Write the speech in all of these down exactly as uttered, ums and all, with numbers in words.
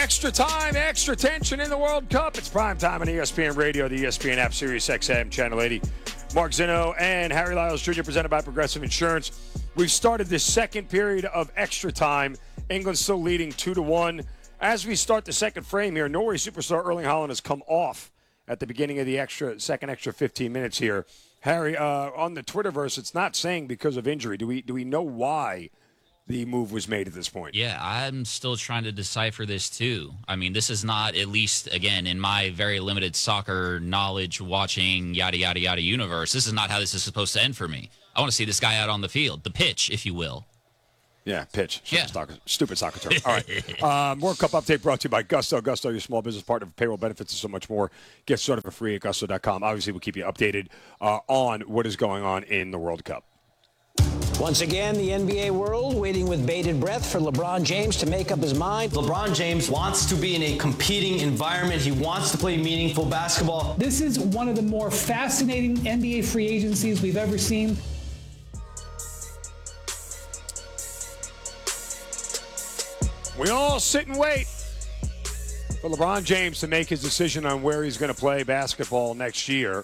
Extra time, extra tension in the World Cup. It's prime time on E S P N Radio, the E S P N app, Sirius X M, Channel eighty. Mark Zinno and Harry Lyles Junior presented by Progressive Insurance. We've started this second period of extra time. England still leading two to one. As we start the second frame here, Norway superstar Erling Haaland has come off at the beginning of the extra second extra fifteen minutes here. Harry, uh, on the Twitterverse, it's not saying because of injury. Do we do we know why the move was made at this point? Yeah, I'm still trying to decipher this too. I mean, this is not, at least, again, in my very limited soccer knowledge, watching, yada, yada, yada universe, this is not how this is supposed to end for me. I want to see this guy out on the field, the pitch, if you will. Yeah, pitch. Stupid Yeah. Soccer, stupid soccer term. All right. um, World Cup update brought to you by Gusto. Gusto, your small business partner for payroll benefits and so much more. Get started for free at gusto dot com. Obviously, we'll keep you updated uh, on what is going on in the World Cup. Once again, the N B A world waiting with bated breath for LeBron James to make up his mind. LeBron James wants to be in a competing environment. He wants to play meaningful basketball. This is one of the more fascinating N B A free agencies we've ever seen. We all sit and wait for LeBron James to make his decision on where he's going to play basketball next year.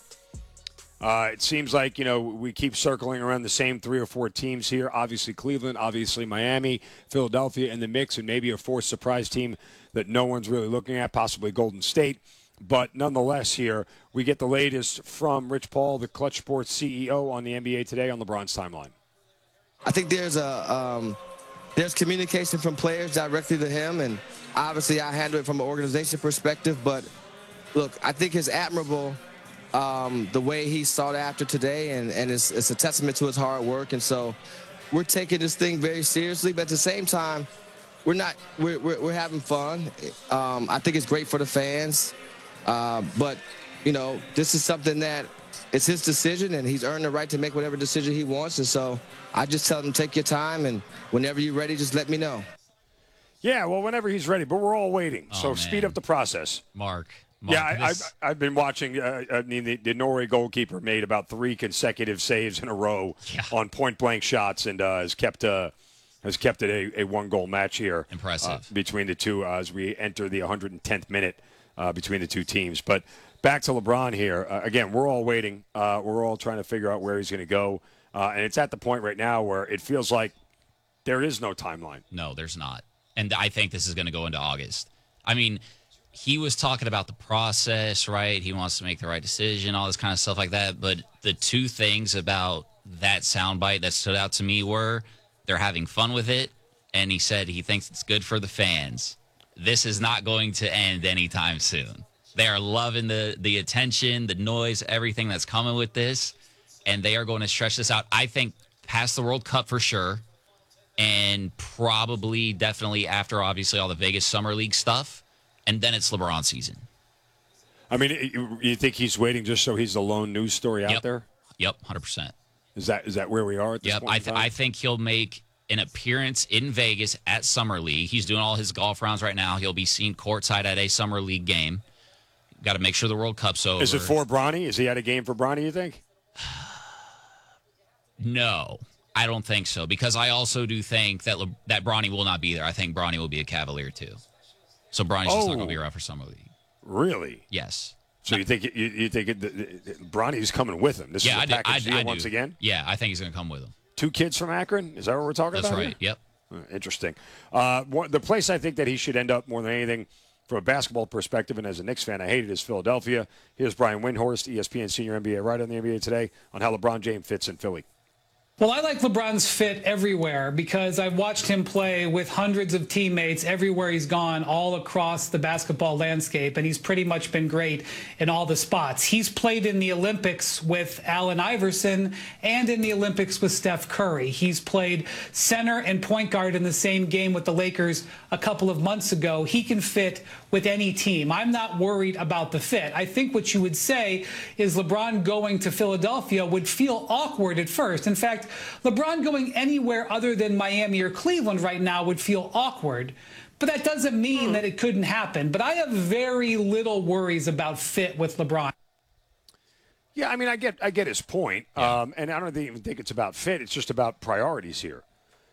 Uh, it seems like, you know, we keep circling around the same three or four teams here. Obviously Cleveland, obviously Miami, Philadelphia in the mix, and maybe a fourth surprise team that no one's really looking at, possibly Golden State. But nonetheless here, we get the latest from Rich Paul, the Clutch Sports C E O on the N B A Today on LeBron's timeline. I think there's a um, there's communication from players directly to him, and obviously I handle it from an organization perspective. But, look, I think it's admirable Um, the way he sought after today, and, and it's, it's a testament to his hard work. And so we're taking this thing very seriously, but at the same time, we're not, we're, we're, we're having fun. Um, I think it's great for the fans. Uh, but, you know, this is something that it's his decision, and he's earned the right to make whatever decision he wants. And so I just tell him, take your time, and whenever you're ready, just let me know. Yeah, well, whenever he's ready, but we're all waiting. Oh, so man. speed up the process. Mark. Mark Yeah, I, this- I've, I've been watching. Uh, I mean, the, the Norway goalkeeper made about three consecutive saves in a row Yeah. on point-blank shots, and uh, has kept uh, has kept it a, a one-goal match here. Impressive. Uh, between the two uh, as we enter the one hundred tenth minute uh, between the two teams. But back to LeBron here. Uh, again, we're all waiting. Uh, we're all trying to figure out where he's going to go, uh, and it's at the point right now where it feels like there is no timeline. No, there's not. And I think this is going to go into August. I mean, he was talking about the process, right? He wants to make the right decision, all this kind of stuff like that. But the two things about that soundbite that stood out to me were they're having fun with it, and he said he thinks it's good for the fans. This is not going to end anytime soon. They are loving the, the attention, the noise, everything that's coming with this, and they are going to stretch this out, I think, past the World Cup for sure, and probably definitely after, obviously, all the Vegas Summer League stuff. And then it's LeBron season. I mean, you, you think he's waiting just so he's the lone news story out Yep. there? Yep, one hundred percent. Is that is that where we are at this Yep, point? I, in th- time? I think he'll make an appearance in Vegas at Summer League. He's doing all his golf rounds right now. He'll be seen courtside at a Summer League game. Got to make sure the World Cup's over. Is it for Bronny? Is he at a game for Bronny, you think? No, I don't think so. Because I also do think that Le- that Bronny will not be there. I think Bronny will be a Cavalier too. So Bronny's just not Oh. going to be around for Summer League. Really? Yes. So you think you, you think it, the, the, Bronny's coming with him? This Yeah, I is do. a package I, deal I once do. again? Yeah, I think he's going to come with him. Two kids from Akron? Is that what we're talking That's about? right. Yep. Here? Uh, interesting. Uh, one, the place I think that he should end up more than anything from a basketball perspective, and as a Knicks fan, I hate it, is Philadelphia. Here's Brian Windhorst, E S P N senior N B A writer on the N B A Today, on how LeBron James fits in Philly. Well, I like LeBron's fit everywhere because I've watched him play with hundreds of teammates everywhere he's gone all across the basketball landscape, and he's pretty much been great in all the spots. He's played in the Olympics with Allen Iverson and in the Olympics with Steph Curry. He's played center and point guard in the same game with the Lakers a couple of months ago. He can fit with any team. I'm not worried about the fit. I think what you would say is LeBron going to Philadelphia would feel awkward at first. In fact, LeBron going anywhere other than Miami or Cleveland right now would feel awkward. But that doesn't mean that it couldn't happen. But I have very little worries about fit with LeBron. Yeah, I mean, I get I get his point, Yeah. um, and I don't even think it's about fit. It's just about priorities here.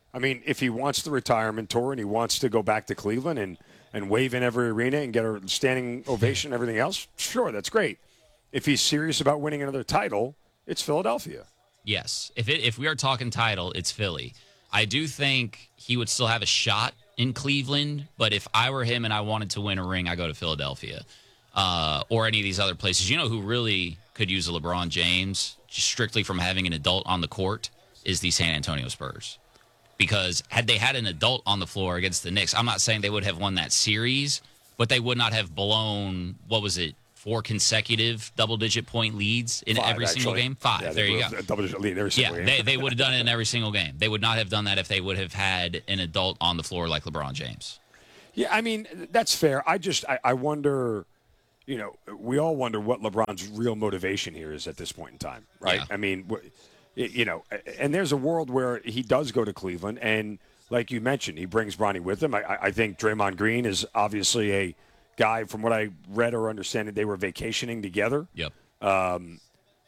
I mean, if he wants the retirement tour and he wants to go back to Cleveland and, and wave in every arena and get a standing ovation and everything else, sure, that's great. If he's serious about winning another title, it's Philadelphia. Yes. If it, if we are talking title, it's Philly. I do think he would still have a shot in Cleveland, but if I were him and I wanted to win a ring, I go to Philadelphia uh, or any of these other places. You know who really could use a LeBron James, just strictly from having an adult on the court, is the San Antonio Spurs. Because had they had an adult on the floor against the Knicks, I'm not saying they would have won that series, but they would not have blown, what was it, four consecutive double-digit point leads in Five, every actually. single game? Five. Yeah, there you go. A double-digit lead in every single Yeah, game. they, they would have done it in every single game. They would not have done that if they would have had an adult on the floor like LeBron James. Yeah, I mean, that's fair. I just, I, I wonder, you know, we all wonder what LeBron's real motivation here is at this point in time, right? Yeah. I mean, you know, and there's a world where he does go to Cleveland, and like you mentioned, he brings Bronny with him. I, I think Draymond Green is obviously a guy, from what I read or understand, they were vacationing together. Yep. Um,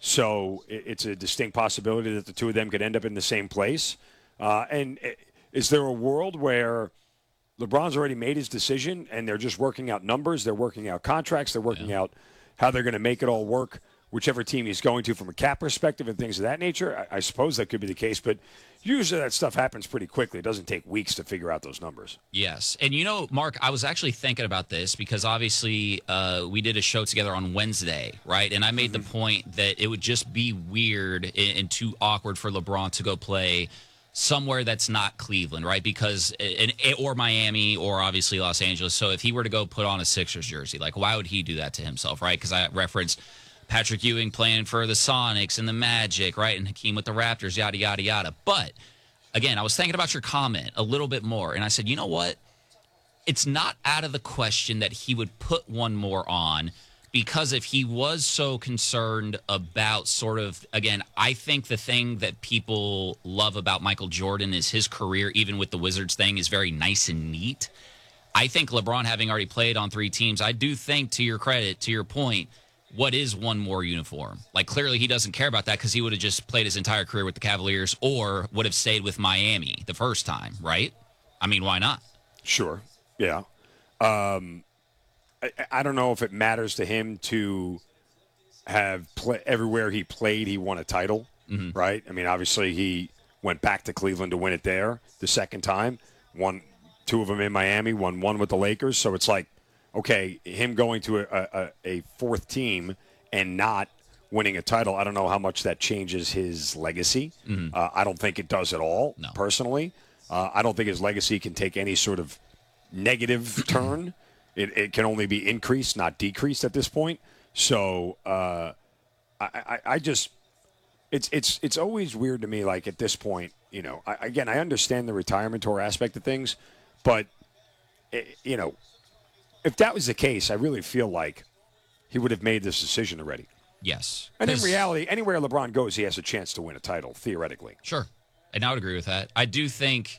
so it, it's a distinct possibility that the two of them could end up in the same place. Uh, and is there a world where LeBron's already made his decision and they're just working out numbers, they're working out contracts, they're working Yeah. out how they're going to make it all work, whichever team he's going to from a cap perspective and things of that nature? I, I suppose that could be the case, but usually that stuff happens pretty quickly. It doesn't take weeks to figure out those numbers. Yes. And, you know, Mark, I was actually thinking about this because obviously uh, we did a show together on Wednesday, right? And I made mm-hmm. the point that it would just be weird and, and too awkward for LeBron to go play somewhere that's not Cleveland, right? Because in, or Miami or obviously Los Angeles. So if he were to go put on a Sixers jersey, like why would he do that to himself, right? Because I referenced Patrick Ewing playing for the Sonics and the Magic, right? And Hakeem with the Raptors, yada, yada, yada. But, again, I was thinking about your comment a little bit more, and I said, you know what? It's not out of the question that he would put one more on, because if he was so concerned about sort of, again, I think the thing that people love about Michael Jordan is his career, even with the Wizards thing, is very nice and neat. I think LeBron, having already played on three teams, I do think, to your credit, to your point, what is one more uniform? Like, clearly he doesn't care about that because he would have just played his entire career with the Cavaliers or would have stayed with Miami the first time, right? I mean, why not? Sure. Yeah. Um, I, I don't know if it matters to him to have play, everywhere he played, he won a title, mm-hmm. right? I mean, obviously he went back to Cleveland to win it there the second time, won two of them in Miami, won one with the Lakers. So it's like, okay, him going to a, a, a fourth team and not winning a title, I don't know how much that changes his legacy. Mm-hmm. Uh, I don't think it does at all, no. personally. Uh, I don't think his legacy can take any sort of negative turn. It, it can only be increased, not decreased at this point. So uh, I, I, I just it's it's it's always weird to me. Like at this point, you know, I, again, I understand the retirement tour aspect of things, but it, you know, if that was the case, I really feel like he would have made this decision already. Yes. And in reality, anywhere LeBron goes, he has a chance to win a title, theoretically. Sure. And I would agree with that. I do think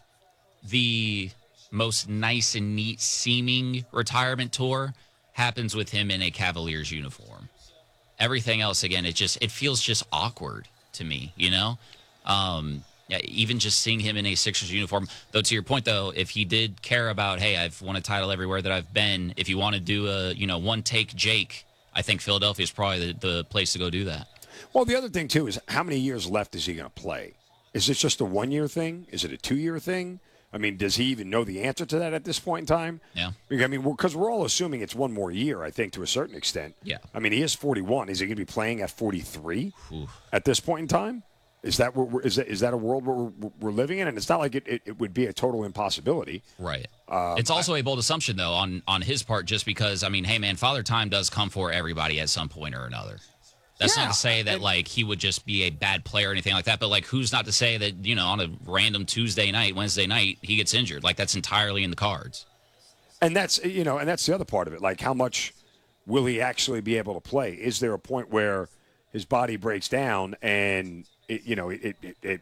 the most nice and neat seeming retirement tour happens with him in a Cavaliers uniform. Everything else, again, it just it feels just awkward to me, you know? Um, yeah, even just seeing him in a Sixers uniform. Though, to your point, though, if he did care about, hey, I've won a title everywhere that I've been, if you want to do a, you know, one-take Jake, I think Philadelphia is probably the, the place to go do that. Well, the other thing, too, is how many years left is he going to play? Is this just a one-year thing? Is it a two-year thing? I mean, does he even know the answer to that at this point in time? Yeah. I mean, because we're all assuming it's one more year, I think, to a certain extent. Yeah. I mean, he is forty-one. Is he going to be playing at forty-three Ooh. At this point in time? Is that what we're, is that is that a world where we're, we're living in? And it's not like it, it, it would be a total impossibility. Right. Um, it's also I, a bold assumption, though, on, on his part, just because, I mean, hey, man, Father Time does come for everybody at some point or another. That's yeah, not to say that, and, like, he would just be a bad player or anything like that, but, like, who's not to say that, you know, on a random Tuesday night, Wednesday night, he gets injured? Like, that's entirely in the cards. And that's, you know, and that's the other part of it. Like, how much will he actually be able to play? Is there a point where his body breaks down and, it, you know, it it it,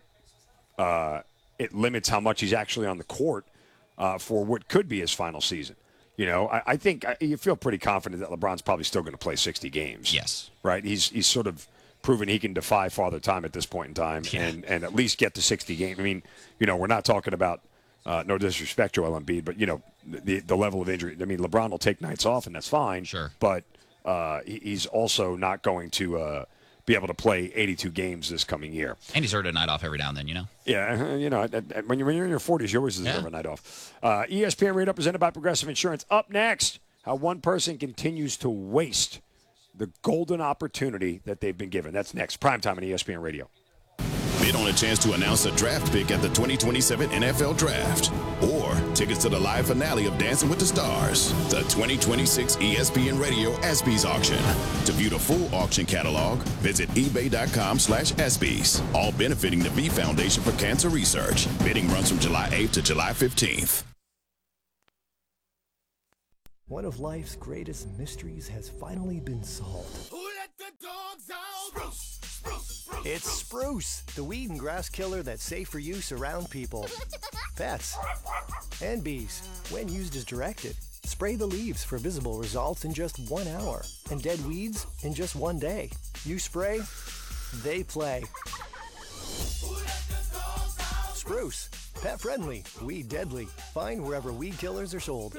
uh, it limits how much he's actually on the court uh, for what could be his final season? You know, I, I think I, you feel pretty confident that LeBron's probably still going to play sixty games. Yes. Right? He's he's sort of proven he can defy Father Time at this point in time yeah. and, and at least get to sixty games. I mean, you know, we're not talking about, uh, no disrespect to Joel Embiid, but, you know, the the level of injury. I mean, LeBron will take nights off, and that's fine. Sure. But uh, he, he's also not going to uh, be able to play eighty-two games this coming year. And he's earned a night off every now and then, you know? Yeah, you know, when you're, when you're in your forties, you always deserve yeah. a night off. Uh, E S P N Radio presented by Progressive Insurance. Up next, how one person continues to waste the golden opportunity that they've been given. That's next. Primetime on E S P N Radio. Bid on a chance to announce a draft pick at the twenty twenty-seven N F L Draft. Or tickets to the live finale of Dancing with the Stars. The twenty twenty-six E S P N Radio ESPYs auction. To view the full auction catalog, visit ebay.com slash ESPYs. All benefiting the V Foundation for Cancer Research. Bidding runs from July eighth to July fifteenth. One of life's greatest mysteries has finally been solved. Who let the dogs out? Spruce, spruce, spruce. It's Spruce, the weed and grass killer that's safe for use around people, pets, and bees. When used as directed, spray the leaves for visible results in just one hour, and dead weeds in just one day. You spray, they play. Who let the dogs out? Spruce, pet friendly, weed deadly. Find wherever weed killers are sold.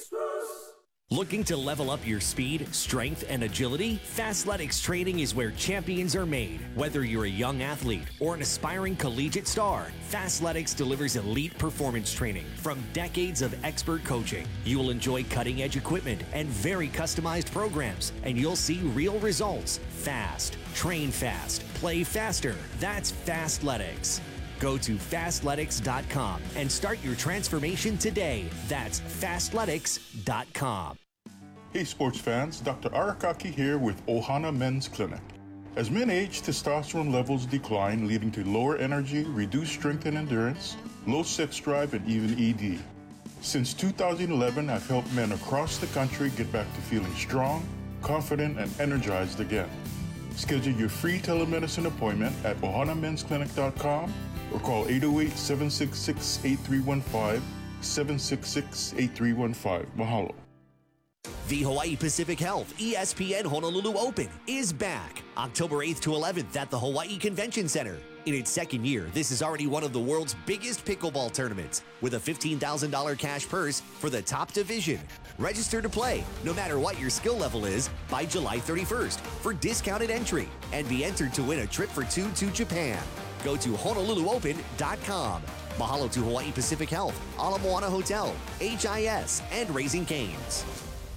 Looking to level up your speed, strength, and agility? Fastletics training is where champions are made. Whether you're a young athlete or an aspiring collegiate star, Fastletics delivers elite performance training from decades of expert coaching. You will enjoy cutting-edge equipment and very customized programs, and you'll see real results fast. Train fast, play faster. That's Fastletics. Go to fastletics dot com and start your transformation today. That's fastletics dot com. Hey sports fans, Doctor Arakaki here with Ohana Men's Clinic. As men age, testosterone levels decline, leading to lower energy, reduced strength and endurance, low sex drive, and even E D. Since two thousand eleven, I've helped men across the country get back to feeling strong, confident, and energized again. Schedule your free telemedicine appointment at ohana men's clinic dot com or call eight oh eight, seven six six, eight three one five, seven six six, eight three one five. Mahalo. The Hawaii Pacific Health E S P N Honolulu Open is back October eighth to eleventh at the Hawaii Convention Center. In its second year, this is already one of the world's biggest pickleball tournaments with a fifteen thousand dollars cash purse for the top division. Register to play, no matter what your skill level is, by July thirty-first for discounted entry and be entered to win a trip for two to Japan. Go to honolulu open dot com. Mahalo to Hawaii Pacific Health, Ala Moana Hotel, H I S, and Raising Cane's.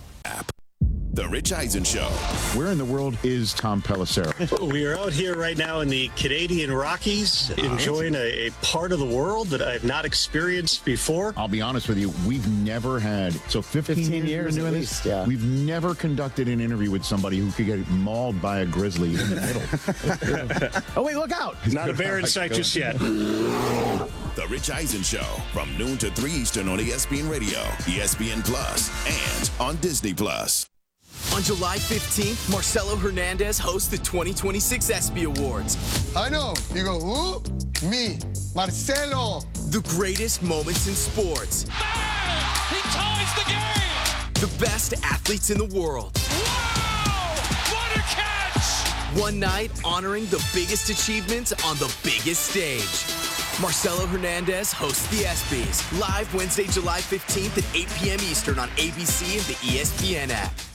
The Rich Eisen Show. Where in the world is Tom Pelissero? We are out here right now in the Canadian Rockies, enjoying a, a part of the world that I've not experienced before. I'll be honest with you, we've never had, so fifteen, fifteen years, years doing at this, least, yeah. We've never conducted an interview with somebody who could get mauled by a grizzly in the middle. Oh, wait, look out. Not a bear in sight just yet. The Rich Eisen Show, from noon to three Eastern on E S P N Radio, E S P N Plus, and on Disney Plus. On July fifteenth, Marcelo Hernandez hosts the twenty twenty-six ESPY Awards. I know. You go, who? Me, Marcelo. The greatest moments in sports. Bang! He ties the game! The best athletes in the world. Wow! What a catch! One night honoring the biggest achievements on the biggest stage. Marcelo Hernandez hosts the ESPYs, live Wednesday, July fifteenth at eight p.m. Eastern on A B C and the E S P N app.